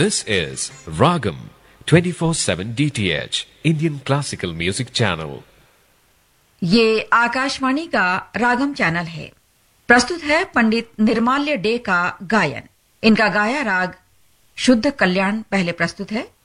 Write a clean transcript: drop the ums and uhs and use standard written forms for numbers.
This is Ragam 24/7 DTH Indian Classical Music Channel. ये आकाशवाणी का रागम channel है। प्रस्तुत है पंडित निर्माल्य डे का गायन। इनका गाया राग शुद्ध कल्याण पहले प्रस्तुत है,